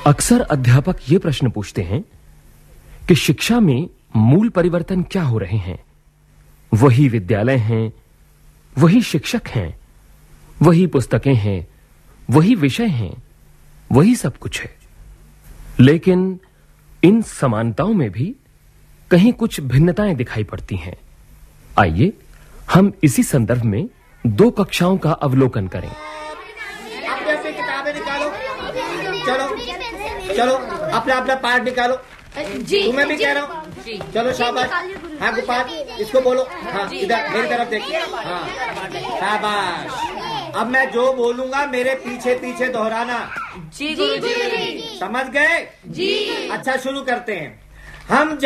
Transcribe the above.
अक्सर अध्यापक ये प्रश्न पूछते हैं कि शिक्षा में मूल परिवर्तन क्या हो रहे हैं। वही विद्यालय हैं, वही शिक्षक हैं, वही पुस्तकें हैं, वही विषय हैं, वही सब कुछ है। लेकिन इन समानताओं में भी कहीं कुछ भिन्नताएं दिखाई पड़ती हैं। आइए हम इसी संदर्भ में 2 कक्षाओं का अवलोकन करें। अपने अपनी किताबें निकालो। चलो अपना पाठ निकालो। जी तुम्हें भी कह रहा हूँ। चलो शाबाश। हाँ गोपाल, इसको बोलो। हाँ इधर मेरी तरफ देखिए। हाँ शाबाश। अब मैं जो बोलूंगा मेरे पीछे पीछे दोहराना। जी गुरुजी। समझ गए? जी। अच्छा शुरू करते हैं। हम